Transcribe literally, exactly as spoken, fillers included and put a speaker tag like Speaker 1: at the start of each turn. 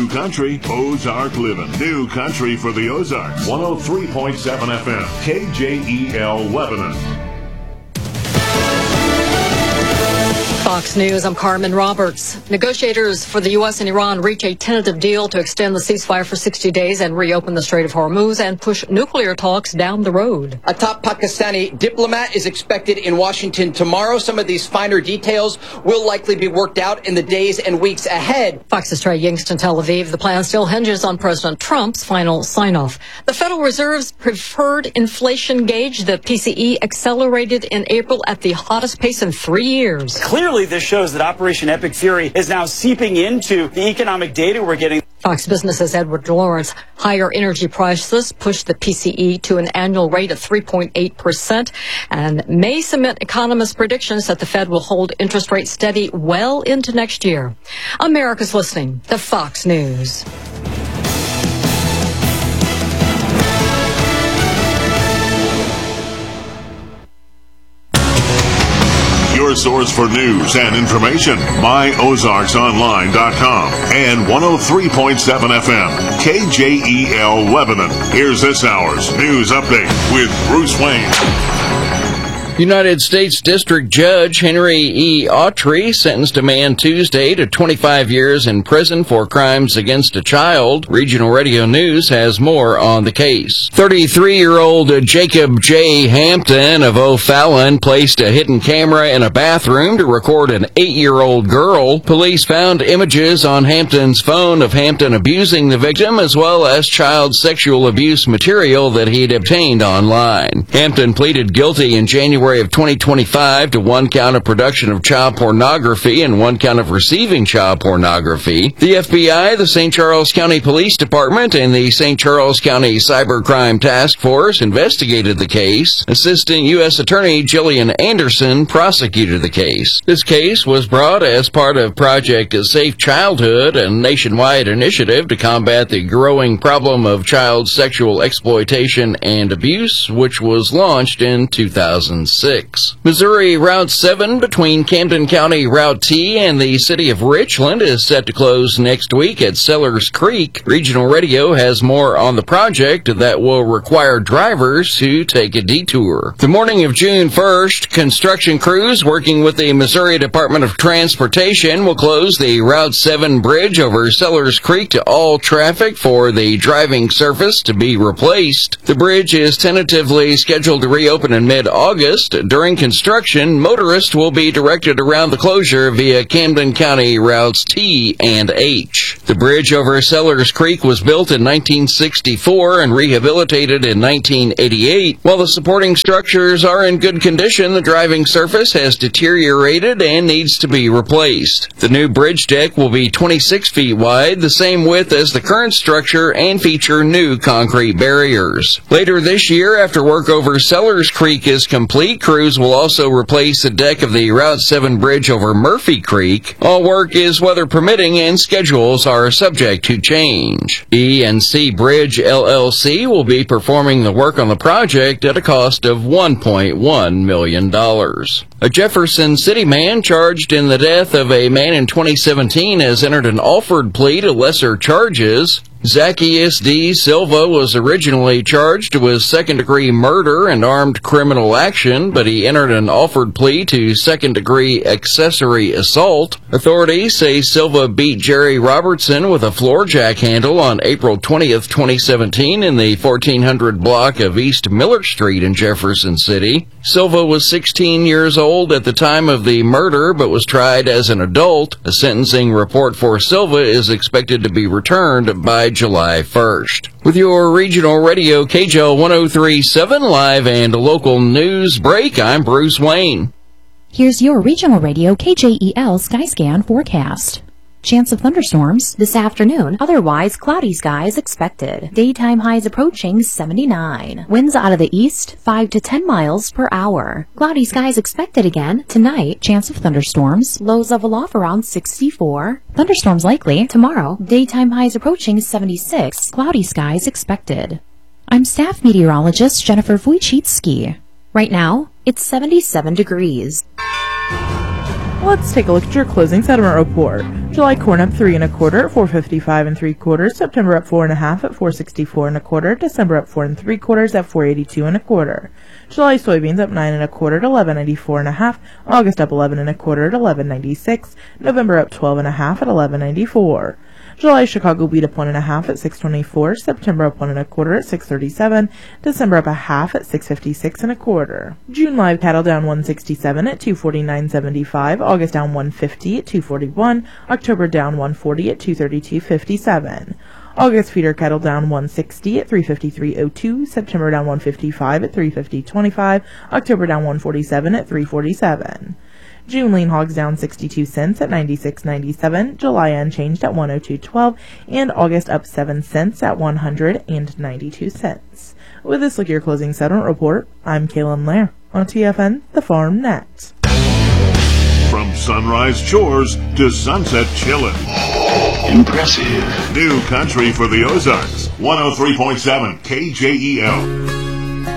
Speaker 1: New Country, Ozark Living. New Country for the Ozarks. one oh three point seven F M, K J E L Lebanon.
Speaker 2: Fox News, I'm Carmen Roberts. Negotiators for the U S and Iran reach a tentative deal to extend the ceasefire for sixty days and reopen the Strait of Hormuz and push nuclear talks down the road.
Speaker 3: A top Pakistani diplomat is expected in Washington tomorrow. Some of these finer details will likely be worked out in the days and weeks ahead.
Speaker 2: Fox's Trey Yingst in Tel Aviv. The plan still hinges on President Trump's final sign-off. The Federal Reserve's preferred inflation gauge, the P C E, accelerated in April at the hottest pace in three years.
Speaker 4: Clearly, this shows that Operation Epic Fury is now seeping into the economic data we're getting.
Speaker 2: Fox Business's Edward Lawrence. Higher energy prices pushed the P C E to an annual rate of three point eight percent and may cement economists' predictions that the Fed will hold interest rates steady well into next year. America's listening to Fox News.
Speaker 1: Your source for news and information, my ozarks online dot com and one oh three point seven F M, K J E L Lebanon. Here's this hour's news update with Bruce Wayne.
Speaker 5: United States District Judge Henry E. Autry sentenced a man Tuesday to twenty-five years in prison for crimes against a child. Regional Radio News has more on the case. thirty-three-year-old Jacob J. Hampton of O'Fallon placed a hidden camera in a bathroom to record an eight-year-old girl. Police found images on Hampton's phone of Hampton abusing the victim as well as child sexual abuse material that he'd obtained online. Hampton pleaded guilty in January of twenty twenty-five to one count of production of child pornography and one count of receiving child pornography. The F B I, the Saint Charles County Police Department, and the Saint Charles County Cybercrime Task Force investigated the case. Assistant U S Attorney Jillian Anderson prosecuted the case. This case was brought as part of Project Safe Childhood, a nationwide initiative to combat the growing problem of child sexual exploitation and abuse, which was launched in two thousand six. Missouri Route seven between Camden County Route T and the city of Richland is set to close next week at Sellers Creek. Regional Radio has more on the project that will require drivers to take a detour. The morning of June first, construction crews working with the Missouri Department of Transportation will close the Route seven bridge over Sellers Creek to all traffic for the driving surface to be replaced. The bridge is tentatively scheduled to reopen in mid-August. During construction, motorists will be directed around the closure via Camden County Routes T and H. The bridge over Sellers Creek was built in nineteen sixty-four and rehabilitated in nineteen eighty-eight. While the supporting structures are in good condition, the driving surface has deteriorated and needs to be replaced. The new bridge deck will be twenty-six feet wide, the same width as the current structure, and feature new concrete barriers. Later this year, after work over Sellers Creek is complete, crews will also replace the deck of the Route seven bridge over Murphy Creek. All work is weather permitting and schedules are subject to change. E and C Bridge L L C will be performing the work on the project at a cost of one point one million dollars. A Jefferson City man charged in the death of a man in twenty seventeen has entered an offered plea to lesser charges. Zacchaeus D. Silva was originally charged with second-degree murder and armed criminal action, but he entered an offered plea to second-degree accessory assault. Authorities say Silva beat Jerry Robertson with a floor jack handle on April twentieth, twenty seventeen in the fourteen hundred block of East Miller Street in Jefferson City. Silva was sixteen years old at the time of the murder, but was tried as an adult. A sentencing report for Silva is expected to be returned by July first. With your regional radio K J L one oh three point seven live and local news break, I'm Bruce Wayne.
Speaker 6: Here's your regional radio K J E L Skyscan forecast. Chance of thunderstorms this afternoon. Otherwise, cloudy skies expected. Daytime highs approaching seventy-nine. Winds out of the east, five to ten miles per hour. Cloudy skies expected again. Tonight, chance of thunderstorms. Lows level off around sixty-four. Thunderstorms likely. Tomorrow, daytime highs approaching seventy-six. Cloudy skies expected. I'm staff meteorologist Jennifer Wojcicki. Right now, it's seventy-seven degrees.
Speaker 7: Let's take a look at your closing settlement report. July corn up three and a quarter at four fifty-five and three quarters. September up four and a half at four sixty-four and a quarter. December up four and three quarters at four eighty-two and a quarter. July soybeans up nine and a quarter at eleven ninety-four and a half. August up eleven and a quarter at eleven ninety-six. November up twelve and a half at eleven ninety-four. July Chicago wheat up one and a half at six twenty-four. September up one and a quarter at six thirty-seven. December up a half at six fifty-six and a quarter. June live cattle down one sixty-seven at two forty-nine seventy-five. August down one fifty at two forty-one. October down one forty at two thirty-two fifty-seven. August feeder cattle down one sixty at three fifty-three oh two. September down one fifty-five at three fifty twenty-five. October down one forty-seven at three forty-seven. June lean hogs down sixty-two cents at ninety-six ninety-seven, July unchanged at one oh two twelve, and August up seven cents at one hundred ninety-two cents. With this look at your closing settlement report, I'm Kaylin Lair on T F N, the Farm Net.
Speaker 1: From sunrise chores to sunset chillin'. Impressive. New country for the Ozarks. one oh three point seven K J E L.